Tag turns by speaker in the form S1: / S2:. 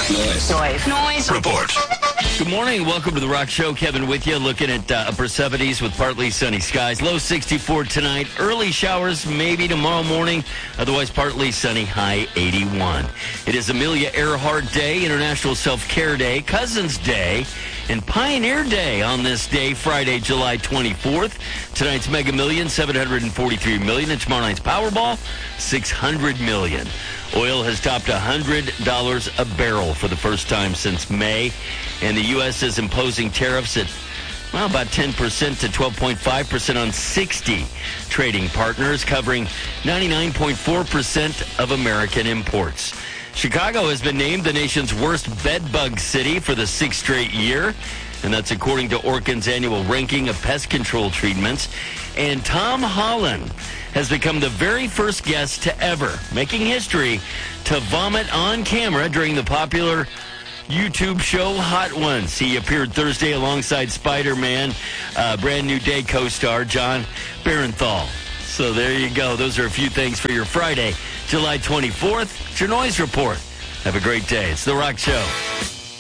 S1: Noise report.
S2: Good morning. Welcome to the Rock Show. Kevin with you. Looking at upper 70s with partly sunny skies. Low 64 tonight. Early showers maybe tomorrow morning. Otherwise partly sunny. High 81. It is Amelia Earhart Day, International Self-Care Day, Cousins Day, and Pioneer Day on this day, Friday, July 24th. Tonight's Mega Million, $743 million. And tomorrow night's Powerball, $600 million. Oil has topped $100 a barrel for the first time since May. And the U.S. is imposing tariffs at, well, about 10% to 12.5% on 60 trading partners, covering 99.4% of American imports. Chicago has been named the nation's worst bed bug city for the sixth straight year, and that's according to Orkin's annual ranking of pest control treatments. And Tom Holland has become the very first guest to ever, making history, to vomit on camera during the popular YouTube show Hot Ones. He appeared Thursday alongside Spider-Man, Brand New Day co-star John Barenthal. So there you go. Those are a few things for your Friday, July 24th. It's your Noise Report. Have a great day. It's The Rock Show.